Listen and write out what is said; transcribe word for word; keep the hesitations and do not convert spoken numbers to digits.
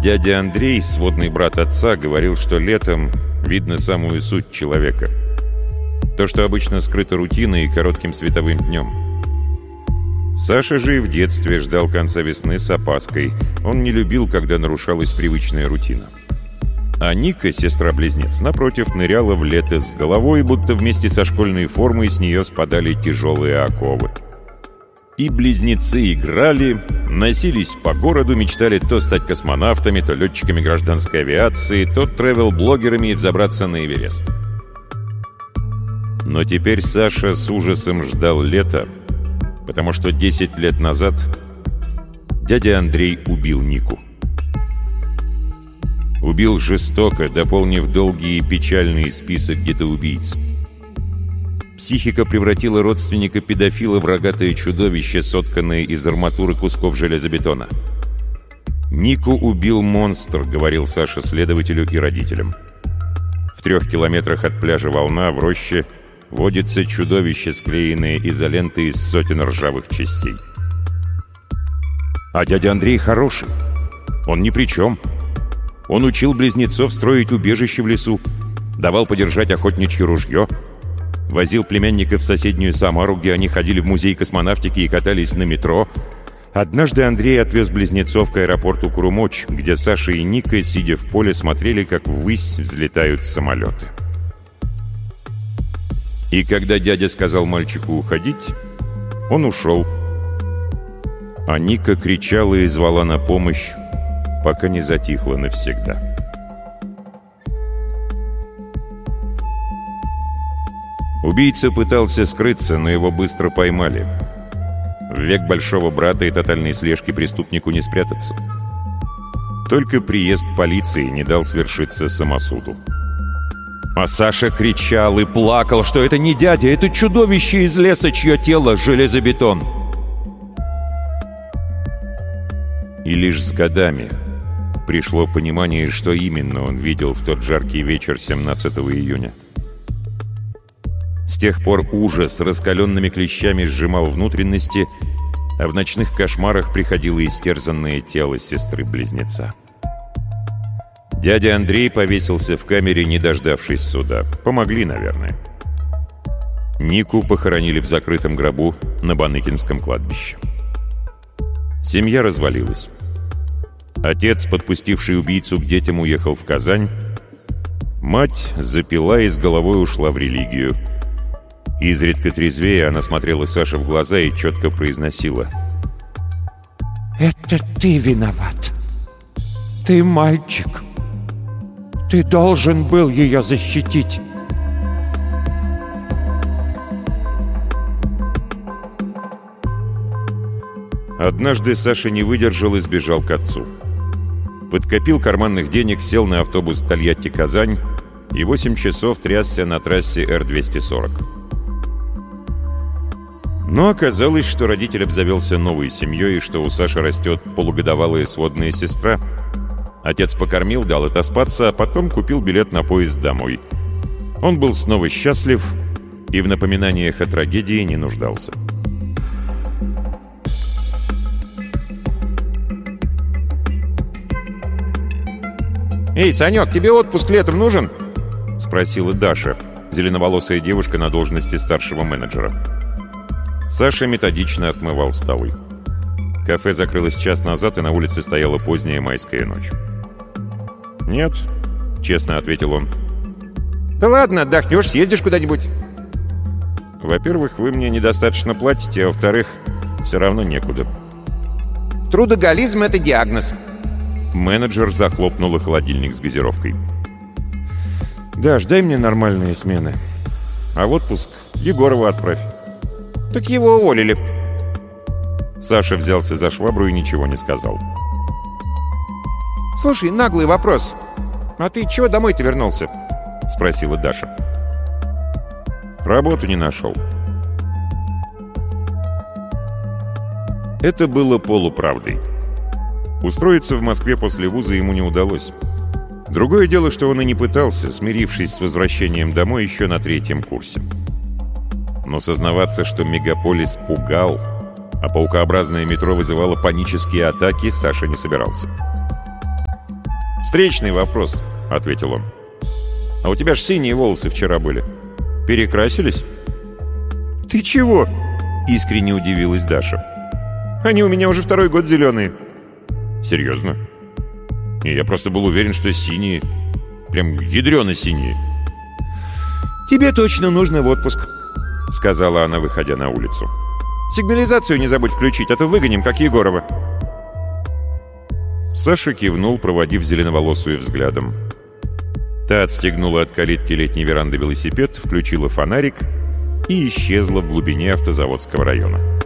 Дядя Андрей, сводный брат отца, говорил, что летом видно самую суть человека. То, что обычно скрыто рутиной и коротким световым днем. Саша же и в детстве ждал конца весны с опаской. Он не любил, когда нарушалась привычная рутина. А Ника, сестра-близнец, напротив, ныряла в лето с головой, будто вместе со школьной формой с нее спадали тяжелые оковы. И близнецы играли, носились по городу, мечтали то стать космонавтами, то летчиками гражданской авиации, то тревел-блогерами и взобраться на Эверест. Но теперь Саша с ужасом ждал лета, потому что десять лет назад дядя Андрей убил Нику. Убил жестоко, дополнив долгий и печальный список детоубийц. Психика превратила родственника-педофила в рогатое чудовище, сотканное из арматуры кусков железобетона. «Нику убил монстр», — говорил Саша следователю и родителям. В трех километрах от пляжа «Волна» в роще водится чудовище, склеенное изолентой из сотен ржавых частей. А дядя Андрей хороший. Он ни при чем. Он учил близнецов строить убежище в лесу, давал подержать охотничье ружье, возил племянников в соседнюю Самару, где они ходили в музей космонавтики и катались на метро. Однажды Андрей отвез близнецов к аэропорту Курумоч, где Саша и Ника, сидя в поле, смотрели, как ввысь взлетают самолеты. И когда дядя сказал мальчику уходить, он ушел. А Ника кричала и звала на помощь, пока не затихла навсегда. Убийца пытался скрыться, но его быстро поймали. В век большого брата и тотальной слежки преступнику не спрятаться. Только приезд полиции не дал свершиться самосуду. А Саша кричал и плакал, что это не дядя, это чудовище из леса, чье тело — железобетон. И лишь с годами пришло понимание, что именно он видел в тот жаркий вечер семнадцатого июня. С тех пор ужас раскаленными клещами сжимал внутренности, а в ночных кошмарах приходило истерзанное тело сестры-близнеца. Дядя Андрей повесился в камере, не дождавшись суда. Помогли, наверное. Нику похоронили в закрытом гробу на Баныкинском кладбище. Семья развалилась. Отец, подпустивший убийцу к детям, уехал в Казань. Мать запила и с головой ушла в религию. Изредка трезвее она смотрела Саше в глаза и четко произносила: «Это ты виноват. Ты мальчик. Ты должен был ее защитить». Однажды Саша не выдержал и сбежал к отцу. Подкопил карманных денег, сел на автобус Тольятти-Казань и восемь часов трясся на трассе Эр двести сорок. Но оказалось, что родитель обзавелся новой семьей и что у Саши растет полугодовалая сводная сестра. Отец покормил, дал отоспаться, а потом купил билет на поезд домой. Он был снова счастлив и в напоминаниях о трагедии не нуждался. «Эй, Санек, тебе отпуск летом нужен?» — спросила Даша, зеленоволосая девушка на должности старшего менеджера. Саша методично отмывал столы. Кафе закрылось час назад, и на улице стояла поздняя майская ночь. «Нет», — честно ответил он. «Да ладно, отдохнешь, съездишь куда-нибудь». «Во-первых, вы мне недостаточно платите, а во-вторых, все равно некуда». «Трудоголизм — это диагноз». Менеджер захлопнула холодильник с газировкой. «Даш, дай мне нормальные смены. А в отпуск Егорова отправь». «Так его уволили». Саша взялся за швабру и ничего не сказал. «Слушай, наглый вопрос. А ты чего домой-то вернулся?» — спросила Даша. «Работу не нашел». Это было полуправдой. Устроиться в Москве после вуза ему не удалось. Другое дело, что он и не пытался, смирившись с возвращением домой еще на третьем курсе. Но сознаваться, что мегаполис пугал, а паукообразное метро вызывало панические атаки, Саша не собирался. «Встречный вопрос», — ответил он. «А у тебя ж синие волосы вчера были. Перекрасились?» «Ты чего?» — искренне удивилась Даша. «Они у меня уже второй год зеленые». «Серьезно?» И я просто был уверен, что синие. Прям ядрено-синие. «Тебе точно нужно в отпуск», — сказала она, выходя на улицу. «Сигнализацию не забудь включить, а то выгоним, как Егорова». Саша кивнул, проводив зеленоволосую взглядом. Та отстегнула от калитки летней веранды велосипед, включила фонарик и исчезла в глубине автозаводского района.